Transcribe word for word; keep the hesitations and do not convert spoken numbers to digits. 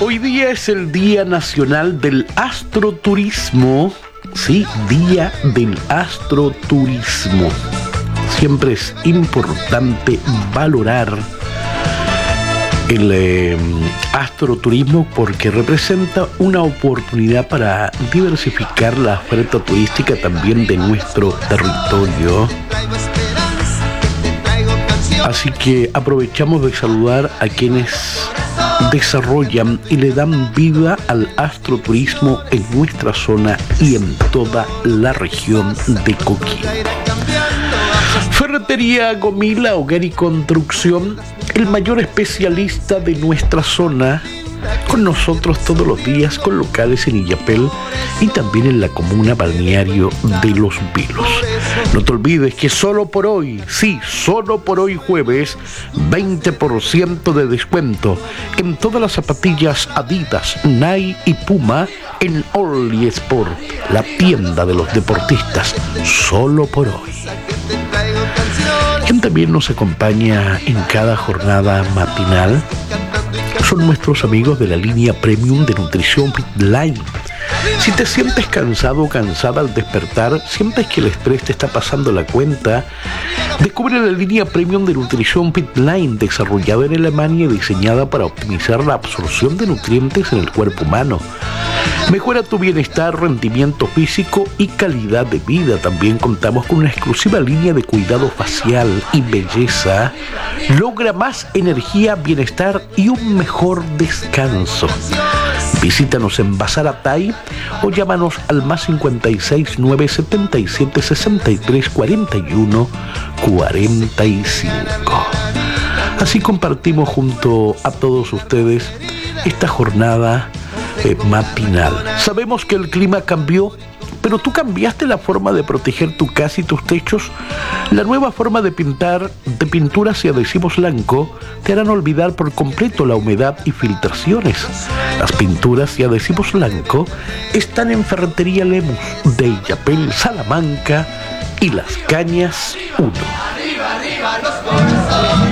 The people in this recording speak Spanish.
Hoy día es el Día Nacional del Astroturismo. Sí, Día del Astroturismo. Siempre es importante valorar el eh, astroturismo porque representa una oportunidad para diversificar la oferta turística también de nuestro territorio. Así que aprovechamos de saludar a quienes desarrollan y le dan vida al astroturismo en nuestra zona y en toda la región de Coquimbo. Ferretería Gomila, Hogar y Construcción, el mayor especialista de nuestra zona, con nosotros todos los días, con locales en Illapel y también en la comuna balneario de Los Vilos. No te olvides que solo por hoy, sí, solo por hoy jueves, veinte por ciento de descuento en todas las zapatillas Adidas, Nike y Puma en Only Sport, la tienda de los deportistas, solo por hoy. Quien también nos acompaña en cada jornada matinal son nuestros amigos de la línea Premium de Nutrición Fitline. Si te sientes cansado o cansada al despertar, sientes que el estrés te está pasando la cuenta, descubre la línea Premium de Nutrición Fitline, desarrollada en Alemania y diseñada para optimizar la absorción de nutrientes en el cuerpo humano. Mejora tu bienestar, rendimiento físico y calidad de vida. También contamos con una exclusiva línea de cuidado facial y belleza. Logra más energía, bienestar y un mejor descanso. Visítanos en Bazar Atay o llámanos al más cincuenta y seis, nueve setenta y siete, sesenta y tres, cuarenta y uno, cuarenta y cinco. Así compartimos junto a todos ustedes esta jornada eh, matinal. Sabemos que el clima cambió, pero tú cambiaste la forma de proteger tu casa y tus techos. La nueva forma de pintar, de pinturas y adhesivos blanco, te harán olvidar por completo la humedad y filtraciones. Las pinturas y adhesivos blanco están en Ferretería Lemus de Illapel, Salamanca y Las Cañas uno. Arriba, arriba, los